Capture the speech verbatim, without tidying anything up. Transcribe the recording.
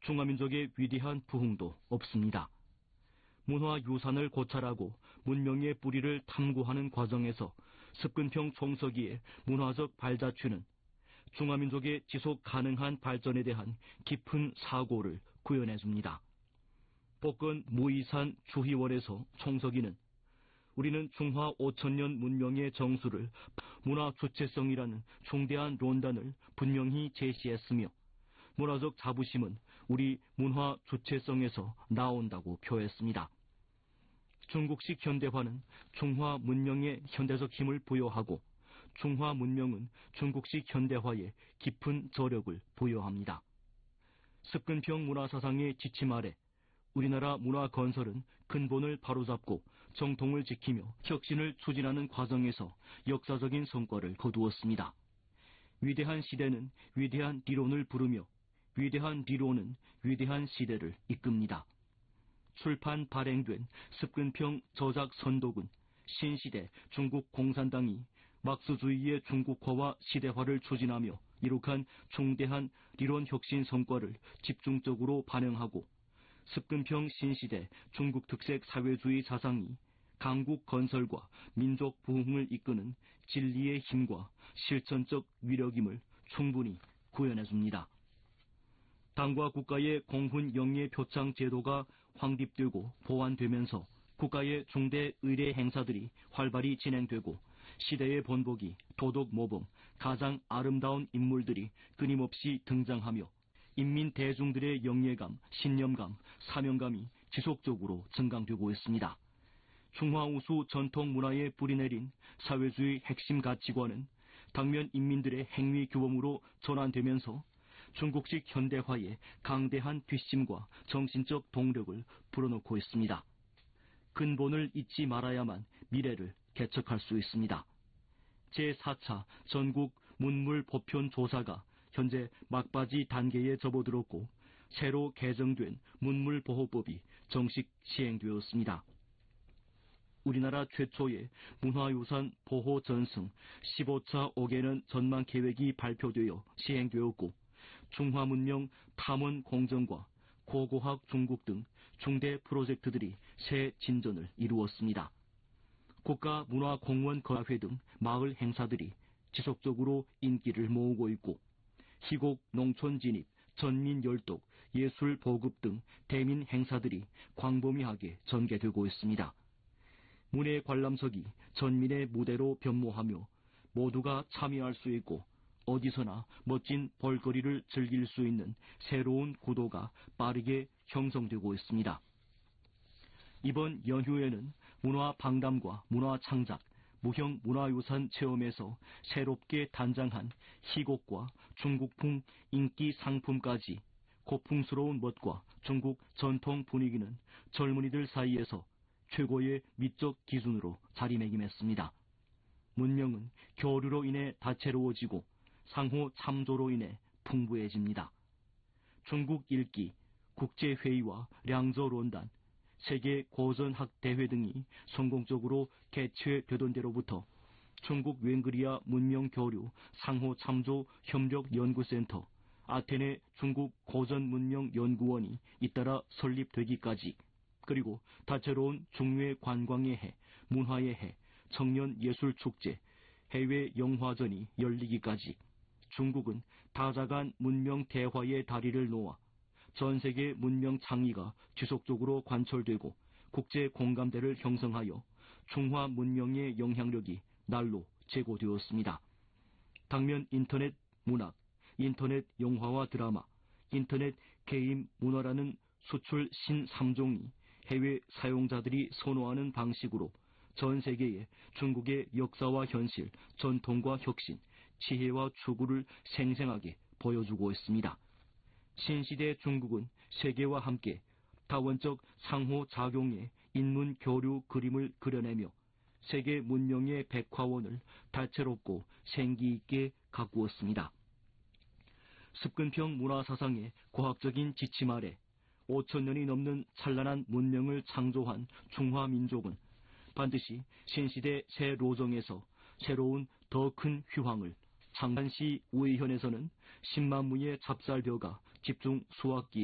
중화민족의 위대한 부흥도 없습니다. 문화유산을 고찰하고 문명의 뿌리를 탐구하는 과정에서 습근평 총서기의 문화적 발자취는 중화민족의 지속 가능한 발전에 대한 깊은 사고를 구현해줍니다. 복건 무이산 주희원에서 총서기는 우리는 중화 오천년 문명의 정수를 문화 주체성이라는 중대한 논단을 분명히 제시했으며 문화적 자부심은 우리 문화 주체성에서 나온다고 표했습니다. 중국식 현대화는 중화 문명에 현대적 힘을 부여하고 중화 문명은 중국식 현대화에 깊은 저력을 부여합니다. 습근평 문화사상의 지침 아래 우리나라 문화 건설은 근본을 바로잡고 정통을 지키며 혁신을 추진하는 과정에서 역사적인 성과를 거두었습니다. 위대한 시대는 위대한理論을 부르며 위대한理論은 위대한 시대를 이끕니다. 출판 발행된 습근평 저작 선독은 신시대 중국 공산당이 막스주의의 중국화와 시대화를 추진하며 이룩한 중대한理論혁신 성과를 집중적으로 반영하고 습근평 신시대 중국 특색 사회주의 사상이 강국 건설과 민족 부흥을 이끄는 진리의 힘과 실천적 위력임을 충분히 구현해줍니다. 당과 국가의 공훈 영예 표창 제도가 확립되고 보완되면서 국가의 중대 의례 행사들이 활발히 진행되고 시대의 본보기, 도덕 모범, 가장 아름다운 인물들이 끊임없이 등장하며 인민 대중들의 영예감, 신념감, 사명감이 지속적으로 증강되고 있습니다. 중화우수 전통 문화에 뿌리내린 사회주의 핵심 가치관은 당면 인민들의 행위 규범으로 전환되면서 중국식 현대화에 강대한 뒷심과 정신적 동력을 불어넣고 있습니다. 근본을 잊지 말아야만 미래를 개척할 수 있습니다. 제사 차 전국 문물 보편 조사가 현재 막바지 단계에 접어들었고 새로 개정된 문물보호법이 정식 시행되었습니다. 우리나라 최초의 문화유산 보호 전승 십오 차 오 개년 전망 계획이 발표되어 시행되었고 중화문명 탐원 공정과 고고학 중국 등 중대 프로젝트들이 새 진전을 이루었습니다. 국가문화공원 거회 등 마을 행사들이 지속적으로 인기를 모으고 있고 희곡 농촌 진입, 전민 열독, 예술 보급 등 대민 행사들이 광범위하게 전개되고 있습니다. 문예 관람석이 전민의 무대로 변모하며 모두가 참여할 수 있고 어디서나 멋진 볼거리를 즐길 수 있는 새로운 구도가 빠르게 형성되고 있습니다. 이번 연휴에는 문화방담과 문화창작, 무형 문화유산 체험에서 새롭게 단장한 희곡과 중국풍 인기 상품까지 고풍스러운 멋과 중국 전통 분위기는 젊은이들 사이에서 최고의 미적 기준으로 자리매김했습니다. 문명은 교류로 인해 다채로워지고 상호 참조로 인해 풍부해집니다. 중국 읽기, 국제회의와 량저론단, 세계 고전학 대회 등이 성공적으로 개최되던 데로부터 중국 웬그리아 문명교류 상호 참조 협력연구센터, 아테네 중국 고전문명연구원이 잇따라 설립되기까지, 그리고 다채로운 중외 관광의 해, 문화의 해, 청년예술축제, 해외 영화전이 열리기까지 중국은 다자간 문명 대화의 다리를 놓아 전세계 문명 창의가 지속적으로 관철되고 국제 공감대를 형성하여 중화 문명의 영향력이 날로 제고되었습니다. 당면 인터넷 문학, 인터넷 영화와 드라마, 인터넷 게임 문화라는 수출 신삼종이 해외 사용자들이 선호하는 방식으로 전 세계에 중국의 역사와 현실, 전통과 혁신, 지혜와 추구를 생생하게 보여주고 있습니다. 신시대 중국은 세계와 함께 다원적 상호작용의 인문 교류 그림을 그려내며 세계 문명의 백화원을 다채롭고 생기있게 가꾸었습니다. 습근평 문화사상의 과학적인 지침 아래 오천 년이 넘는 찬란한 문명을 창조한 중화민족은 반드시 신시대 새 로정에서 새로운 더 큰 휘황을, 창간시 우의현에서는 십만 무의 잡살벼가 집중 수확기에